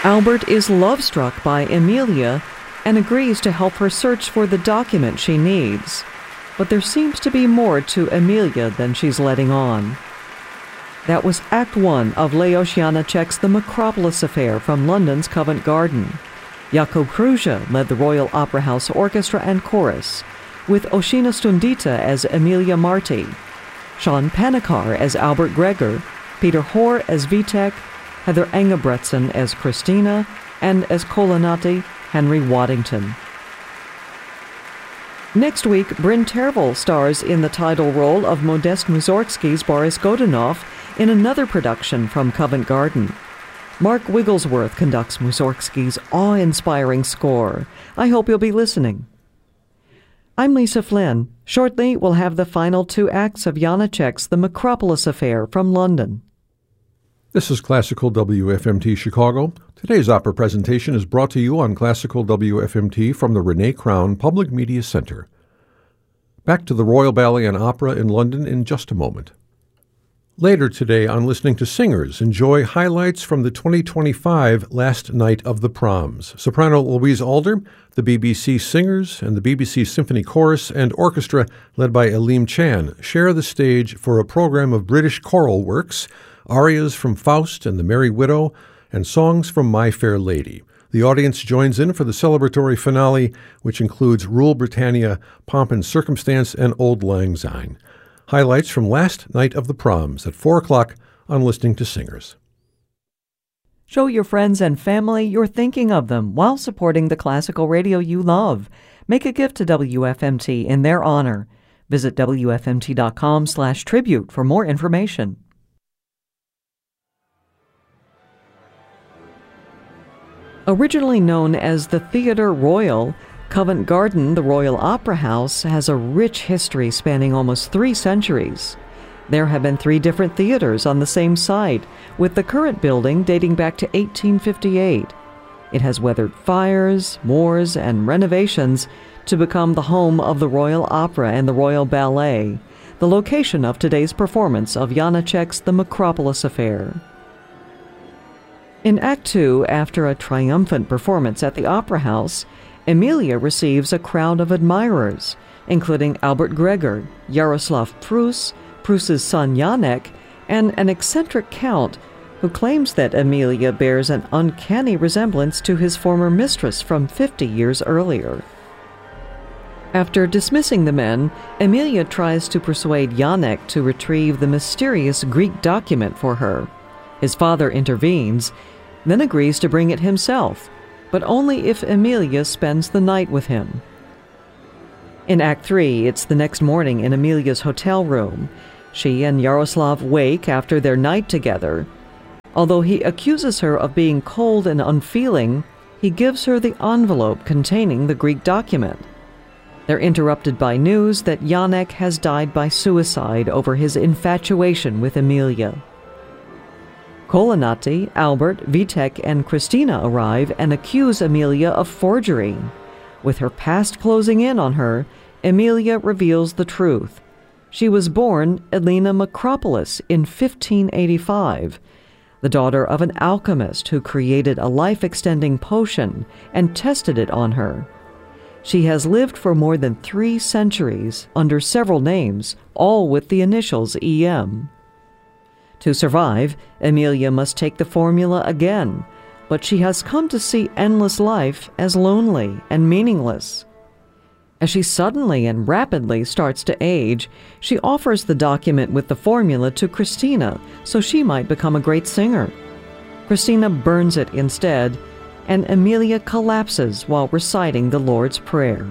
Albert is love-struck by Emilia and agrees to help her search for the document she needs. But there seems to be more to Emilia than she's letting on. That was Act 1 of Leos Janáček's The Macropolis Affair from London's Covent Garden. Jakub Kruja led the Royal Opera House Orchestra and Chorus, with Oshina Stundita as Emilia Marti, Sean Panikar as Albert Gregor, Peter Hoare as Vitek, Heather Engebretsen as Christina, and as Kolanati, Henry Waddington. Next week, Bryn Tervel stars in the title role of Modest Mussorgsky's Boris Godunov in another production from Covent Garden. Mark Wigglesworth conducts Mussorgsky's awe-inspiring score. I hope you'll be listening. I'm Lisa Flynn. Shortly, we'll have the final 2 acts of Janáček's The Macropolis Affair from London. This is Classical WFMT Chicago. Today's opera presentation is brought to you on Classical WFMT from the Renee Crown Public Media Center. Back to the Royal Ballet and Opera in London in just a moment. Later today on Listening to Singers, enjoy highlights from the 2025 Last Night of the Proms. Soprano Louise Alder, the BBC Singers, and the BBC Symphony Chorus and Orchestra, led by Aleem Chan, share the stage for a program of British choral works, arias from Faust and the Merry Widow, and songs from My Fair Lady. The audience joins in for the celebratory finale, which includes Rule Britannia, Pomp and Circumstance, and Auld Lang Syne. Highlights from Last Night of the Proms at 4 o'clock on Listening to Singers. Show your friends and family you're thinking of them while supporting the classical radio you love. Make a gift to WFMT in their honor. Visit WFMT.com/tribute for more information. Originally known as the Theatre Royal, Covent Garden, the Royal Opera House, has a rich history spanning almost 3 centuries. There have been 3 different theaters on the same site, with the current building dating back to 1858. It has weathered fires, wars, and renovations to become the home of the Royal Opera and the Royal Ballet, the location of today's performance of Janáček's The Macropolis Affair. In Act 2, after a triumphant performance at the Opera House, Emilia receives a crowd of admirers, including Albert Gregor, Jaroslav Prus, Prus's son Janek, and an eccentric count who claims that Emilia bears an uncanny resemblance to his former mistress from 50 years earlier. After dismissing the men, Emilia tries to persuade Janek to retrieve the mysterious Greek document for her. His father intervenes, then agrees to bring it himself, but only if Emilia spends the night with him. In Act 3, it's the next morning in Emilia's hotel room. She and Yaroslav wake after their night together. Although he accuses her of being cold and unfeeling, he gives her the envelope containing the Greek document. They're interrupted by news that Janek has died by suicide over his infatuation with Emilia. Kolanati, Albert, Vitek, and Christina arrive and accuse Emilia of forgery. With her past closing in on her, Emilia reveals the truth. She was born Elena Macropolis in 1585, the daughter of an alchemist who created a life-extending potion and tested it on her. She has lived for more than 3 centuries under several names, all with the initials EM. To survive, Emilia must take the formula again, but she has come to see endless life as lonely and meaningless. As she suddenly and rapidly starts to age, she offers the document with the formula to Christina so she might become a great singer. Christina burns it instead, and Emilia collapses while reciting the Lord's Prayer.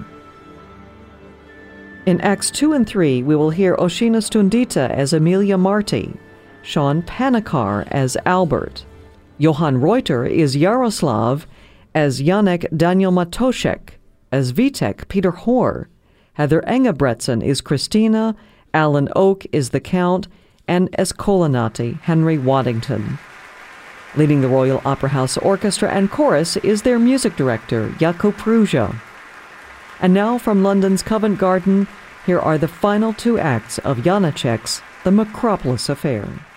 In Acts 2 and 3, we will hear Oshina Stundita as Emilia Marti, Sean Panikar as Albert. Johann Reuter is Jaroslav, as Janek Daniel Matoszek, as Vitek Peter Hoare. Heather Engebretsen is Christina, Alan Oak is the Count, and as Kolanati, Henry Waddington. Leading the Royal Opera House Orchestra and Chorus is their music director, Jakub Kruja. And now from London's Covent Garden, here are the final 2 acts of Janáček's The Macropolis Affair.